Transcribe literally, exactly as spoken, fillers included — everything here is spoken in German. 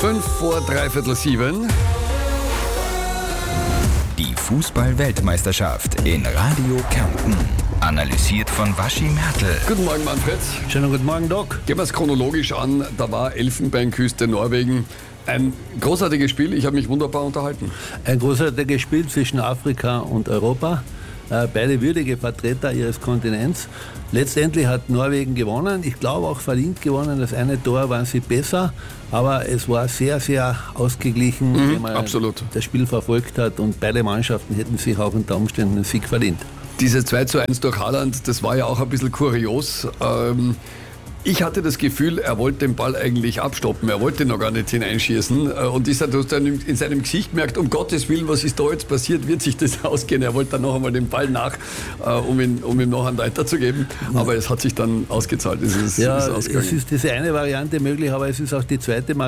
Fünf vor dreiviertel sieben. Die Fußball-Weltmeisterschaft in Radio Kärnten. Analysiert von Waschi Mertl. Guten Morgen, Manfred. Schönen guten Morgen, Doc. Gehen wir es chronologisch an. Da war Elfenbeinküste, Norwegen. Ein großartiges Spiel. Ich habe mich wunderbar unterhalten. Ein großartiges Spiel zwischen Afrika und Europa. Beide würdige Vertreter ihres Kontinents. Letztendlich hat Norwegen gewonnen. Ich glaube auch verdient gewonnen. Das eine Tor waren sie besser. Aber es war sehr, sehr ausgeglichen, Mhm, wenn man absolut. das Spiel verfolgt hat. Und beide Mannschaften hätten sich auch unter Umständen einen Sieg verdient. Dieses zwei zu eins durch Haaland, das war ja auch ein bisschen kurios. Ähm, ich hatte das Gefühl, er wollte den Ball eigentlich abstoppen. Er wollte noch gar nicht hineinschießen. Und ist dann in seinem Gesicht gemerkt, um Gottes Willen, was ist da jetzt passiert? Wird sich das ausgehen? Er wollte dann noch einmal den Ball nach, um ihn, um ihm noch einen weiterzugeben. Aber es hat sich dann ausgezahlt. Es ist, Ja, ist es ist diese eine Variante möglich, aber es ist auch die zweite